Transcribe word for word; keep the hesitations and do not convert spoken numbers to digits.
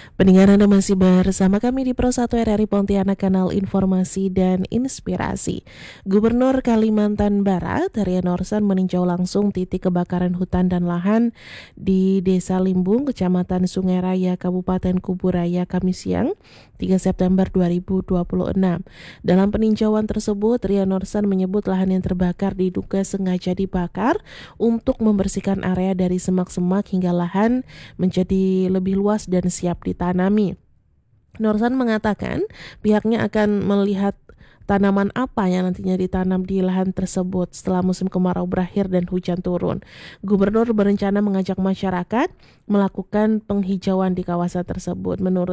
Pendengar, Anda masih bersama kami di Pro satu R R I Pontianak, kanal informasi dan inspirasi. Gubernur Kalimantan Barat, Rian Norsan, meninjau langsung titik kebakaran hutan dan lahan di Desa Limbung, Kecamatan Sungai Raya, Kabupaten Kuburaya, Kamis siang, tiga September dua ribu dua puluh enam. Dalam peninjauan tersebut, Rian Norsan menyebut lahan yang terbakar diduga sengaja dibakar untuk membersihkan area dari semak-semak hingga lahan menjadi lebih luas dan siap ditanami. Norsan mengatakan pihaknya akan melihat tanaman apa yang nantinya ditanam di lahan tersebut setelah musim kemarau berakhir dan hujan turun. Gubernur berencana mengajak masyarakat melakukan penghijauan di kawasan tersebut. Menurut